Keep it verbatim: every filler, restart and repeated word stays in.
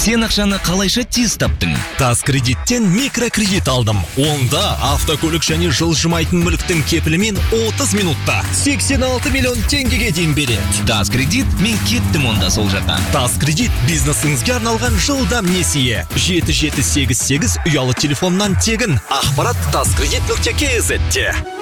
Сен ақшаны қалайша тез таптың? Тас кредиттен микрокредит алдым. Онда автокөлік және жылжымайтын мүліктің кепілімен отыз минутта сексен алты миллион теңгеге дейін береді. Тас кредит, мен кеттім онда сол жаққа. Тас кредит бизнесіңізге арналған жылдам несие. жеті жеті сегіз сегіз ұялы телефоннан тегін. Ақпарат таскредит нүкте кз-де.